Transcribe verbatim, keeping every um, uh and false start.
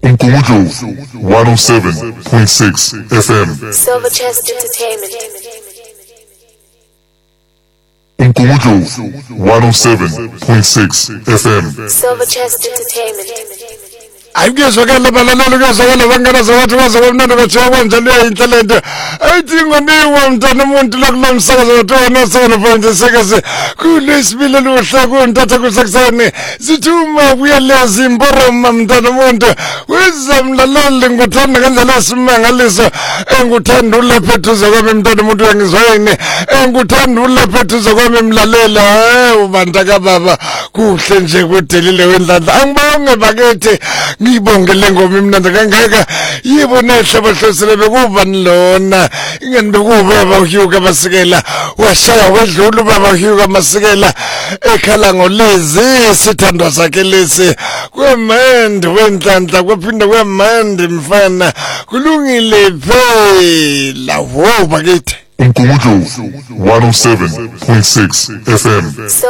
Mkujo one oh seven point six F M. Silver Chest Entertainment. Mkujo one oh seven point six F M. Silver Chest Entertainment. Ayikuzwakala balalelo kuzwakala bangana zawathi bazobona batshiya njalo yinhlelente ayidinga niwe mntana umuntu lokulomsakazo wethu seven point six kulesibili luhle kuntatha kusekuseni sithuma kuyalezi imboroma mntana umuntu wezamlaleli ngothanda kanjalo simangaliso enguthanda ulephethuza kwami mntana umuntu ngizwayini enguthanda ulephethuza kwami mlalela eh ubandaka baba kuhle nje kudelile wendlandla angibonge bakithi ngibongele ngoma imnandi kangaka yibo nehlebo hlosele bekuba nilona ingani bekuba bahuka basikela washaya wedlula baba huka masikela ekhala ngolezi sithandwa sakhe lesi kwemende wendlandla kwaphinda kwemende mfana kulungile phela wo bakithi Mkujo one oh seven point six F M.